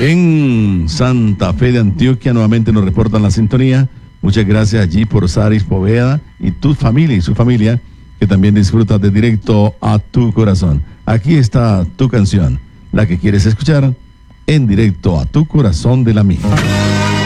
En Santa Fe de Antioquia nuevamente nos reportan la sintonía. Muchas gracias allí por Saris Poveda y tu familia y su familia, que también disfruta de Directo a tu Corazón. Aquí está tu canción, la que quieres escuchar en Directo a tu Corazón de la Mía.